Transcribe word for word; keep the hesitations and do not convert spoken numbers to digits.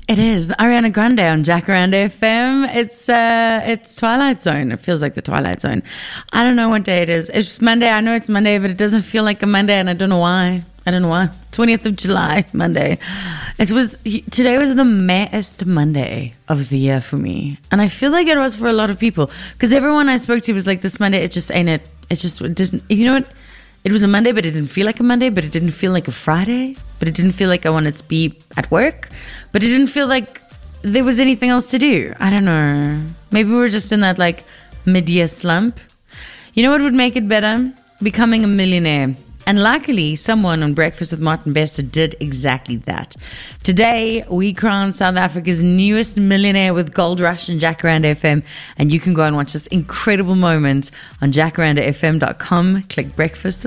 It is Ariana Grande on Jacaranda F M. It's uh, it's Twilight Zone. It feels like the Twilight Zone. I don't know what day it is. It's just Monday. I know it's Monday, but it doesn't feel like a Monday, and I don't know why. I don't know why. twentieth of July, Monday. It was today was the maddest Monday of the year for me, and I feel like it was for a lot of people because everyone I spoke to was like, "This Monday, it just ain't it. It just it doesn't. You know what? It was a Monday, but it didn't feel like a Monday, but it didn't feel like a Friday, but it didn't feel like I wanted to be at work, but it didn't feel like there was anything else to do. I don't know. Maybe we're just in that like mid-year slump. You know what would make it better? Becoming a millionaire. And luckily, someone on Breakfast with Martin Bester did exactly that. Today, we crown South Africa's newest millionaire with Gold Rush and Jacaranda F M. And you can go and watch this incredible moment on jacaranda f m dot com. Click Breakfast